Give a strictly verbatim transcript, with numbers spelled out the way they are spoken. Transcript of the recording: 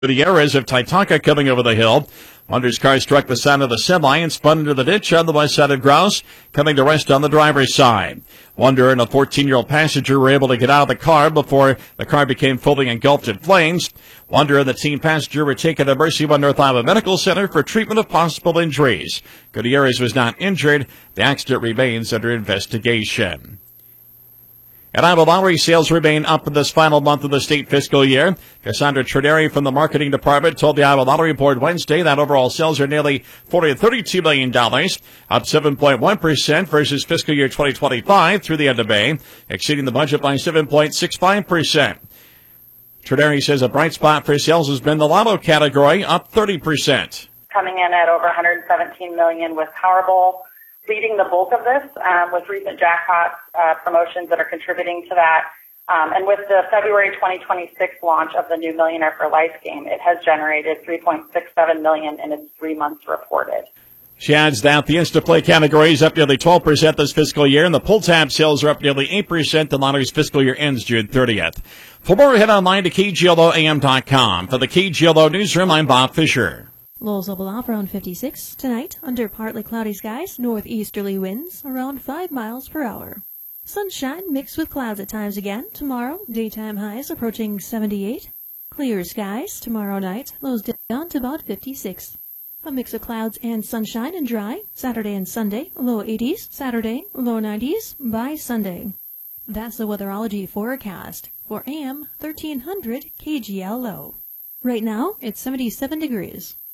Gutierrez of Taitonga coming over the hill. Wonder's car struck the side of the semi and spun into the ditch on the west side of Grouse, coming to rest on the driver's side. Wonder and a fourteen-year-old passenger were able to get out of the car before the car became fully engulfed in flames. Wonder and the teen passenger were taken to Mercy One North Iowa Medical Center for treatment of possible injuries. Gutierrez was not injured. The accident remains under investigation. And Iowa lottery sales remain up in this final month of the state fiscal year. Cassandra Trineri from the marketing department told the Iowa Lottery Board Wednesday that overall sales are nearly four hundred thirty-two million dollars, up seven point one percent versus fiscal year twenty twenty-five through the end of May, exceeding the budget by seven point six five percent. Trineri says a bright spot for sales has been the lotto category, up thirty percent. Coming in at over one hundred seventeen million dollars with Powerball leading the bulk of this, um, with recent jackpot uh, promotions that are contributing to that. Um, and with the February twenty twenty-six launch of the new Millionaire for Life game, it has generated three point six seven million dollars in its three months reported. She adds that the Instaplay category is up nearly twelve percent this fiscal year, and the pull tab sales are up nearly eight percent. The lottery's fiscal year ends June thirtieth. For more, head online to K G L O A M dot com. For the K G L O Newsroom, I'm Bob Fisher. Lows will off around fifty-six. Tonight, under partly cloudy skies, northeasterly winds around five miles per hour. Sunshine mixed with clouds at times again. Tomorrow, daytime highs approaching seventy-eight. Clear skies tomorrow night, lows down to about fifty-six. A mix of clouds and sunshine and dry. Saturday and Sunday, low eighties. Saturday, low nineties by Sunday. That's the weatherology forecast for A M thirteen hundred K G L O. Right now, it's seventy-seven degrees.